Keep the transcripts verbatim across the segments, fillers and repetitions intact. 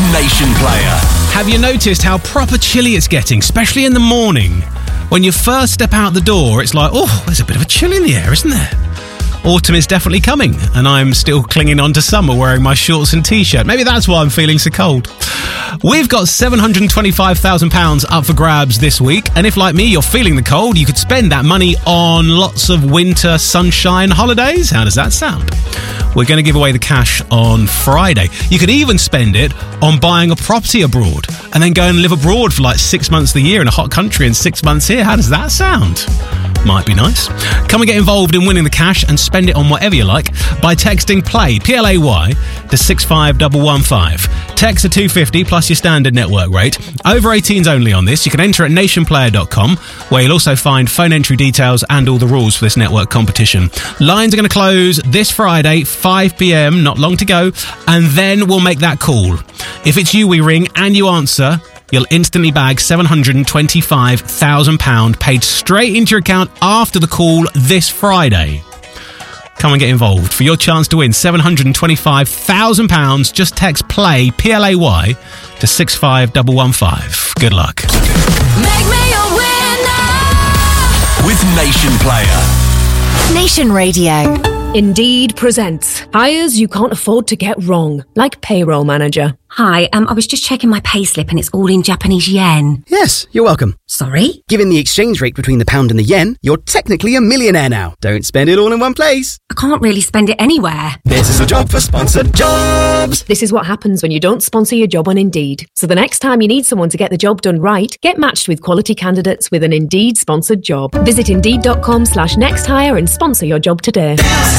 Nation Player. Have you noticed how proper chilly it's getting, especially in the morning? When you first step out the door, it's like, oh, there's a bit of a chill in the air, isn't there? Autumn is definitely coming, and I'm still clinging on to summer wearing my shorts and T-shirt. Maybe that's why I'm feeling so cold. We've got seven hundred twenty-five thousand pounds up for grabs this week, and if, like me, you're feeling the cold, you could spend that money on lots of winter sunshine holidays. How does that sound? We're going to give away the cash on Friday. You could even spend it on buying a property abroad and then go and live abroad for like six months of the year in a hot country and six months here. How does that sound? Might be nice. Come and get involved in winning the cash and spend it on whatever you like by texting PLAY, P L A Y, to six five one one five. Text are two fifty plus your standard network rate. Over eighteens only on this. You can enter at nation player dot com, where you'll also find phone entry details and all the rules for this network competition. Lines are going to close this Friday, five p.m, not long to go, and then we'll make that call. If it's you we ring and you answer, you'll instantly bag seven hundred twenty-five thousand pounds paid straight into your account after the call this Friday. Come and get involved. For your chance to win seven hundred twenty-five thousand pounds, just text PLAY, P L A Y, to six five one one five. Good luck. Make me a winner with Nation Player. Nation Radio. Indeed presents hires you can't afford to get wrong, like payroll manager. Hi, um, I was just checking my payslip and it's all in Japanese yen. Yes, you're welcome. Sorry? Given the exchange rate between the pound and the yen, you're technically a millionaire now. Don't spend it all in one place. I can't really spend it anywhere. This is a job for sponsored jobs. This is what happens when you don't sponsor your job on Indeed. So the next time you need someone to get the job done right, get matched with quality candidates with an Indeed sponsored job. Visit indeed.com slash next hire and sponsor your job today.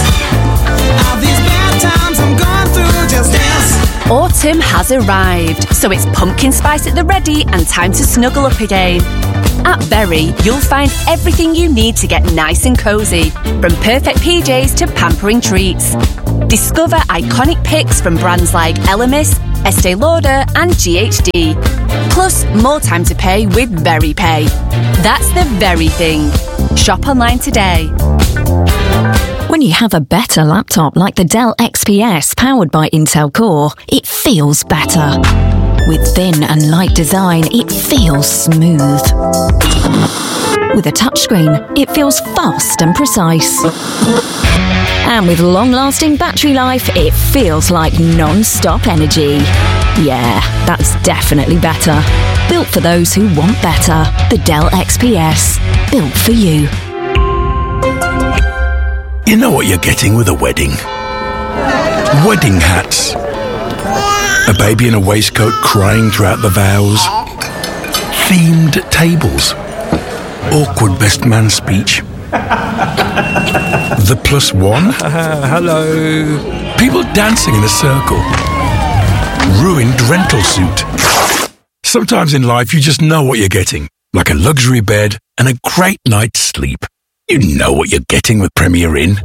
All these bad times I'm going through, just dance. Autumn has arrived, so it's pumpkin spice at the ready and time to snuggle up again. At Berry, you'll find everything you need to get nice and cosy, from perfect P Js to pampering treats. Discover iconic picks from brands like Elemis, Estee Lauder and G H D. Plus, more time to pay with Berry Pay. That's the very thing. Shop online today. When you have a better laptop like the Dell X P S powered by Intel Core, it feels better. With thin and light design, it feels smooth. With a touchscreen, it feels fast and precise. And with long-lasting battery life, it feels like non-stop energy. Yeah, that's definitely better. Built for those who want better. The Dell X P S. Built for you. You know what you're getting with a wedding? Wedding hats. A baby in a waistcoat crying throughout the vows. Themed tables. Awkward best man speech. The plus one. Uh, hello. People dancing in a circle. Ruined rental suit. Sometimes in life you just know what you're getting. Like a luxury bed and a great night's sleep. You know what you're getting with Premier Inn.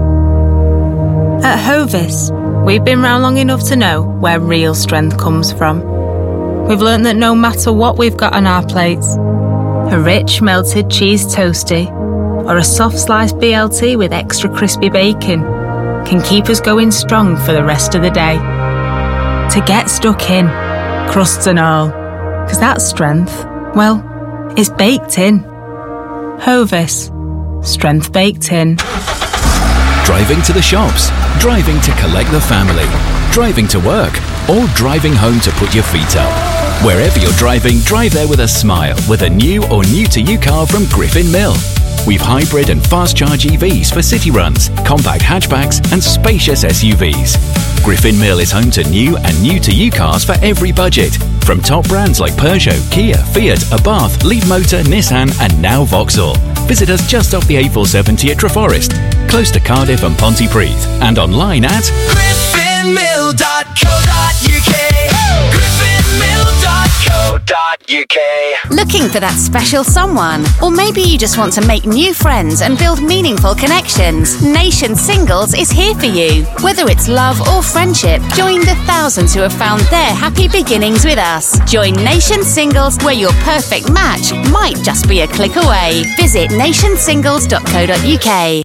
At Hovis, we've been round long enough to know where real strength comes from. We've learned that no matter what we've got on our plates, a rich melted cheese toastie or a soft sliced B L T with extra crispy bacon can keep us going strong for the rest of the day. To get stuck in, crusts and all, because that strength, well, it's baked in. Hovis. Strength baked in. Driving to the shops, driving to collect the family, driving to work, or driving home to put your feet up. Wherever you're driving, drive there with a smile with a new or new-to-you car from Griffin Mill. We've hybrid and fast-charge E Vs for city runs, compact hatchbacks and spacious S U Vs. Griffin Mill is home to new and new-to-you cars for every budget, from top brands like Peugeot, Kia, Fiat, Abarth, Leapmotor, Nissan and now Vauxhall. Visit us just off the A four seventy at Treforest, close to Cardiff and Pontypridd, and online at griffin mill dot co dot U K. griffin mill dot co dot U K. Looking for that special someone? Or maybe you just want to make new friends and build meaningful connections? Nation Singles is here for you. Whether it's love or friendship, join the thousands who have found their happy beginnings with us. Join Nation Singles, where your perfect match might just be a click away. Visit nation singles dot co dot U K.